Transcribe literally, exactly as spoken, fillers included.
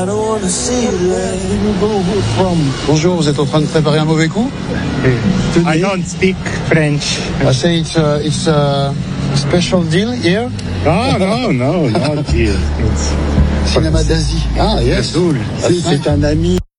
Bonjour, vous êtes en train de préparer un mauvais coup? I don't speak French. I say it's a, it's a special deal here. Oh, no, no, not here. It's Cinéma d'Asie. Ah, yes. c'est un ami.